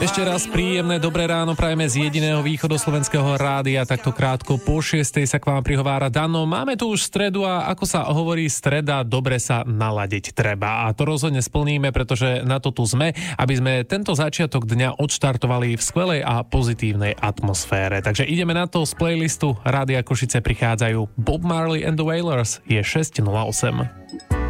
Ešte raz príjemné dobré ráno prajeme z jediného východoslovenského rádia. Takto krátko po 6:00 sa k vám prihovára Dano. Máme tu už stredu a ako sa hovorí streda, dobre sa naladiť treba. A to rozhodne splníme, pretože na to tu sme, aby sme tento začiatok dňa odštartovali v skvelej a pozitívnej atmosfére. Takže ideme na to. Z playlistu Rádia Košice prichádzajú Bob Marley and the Wailers. Je 6:08.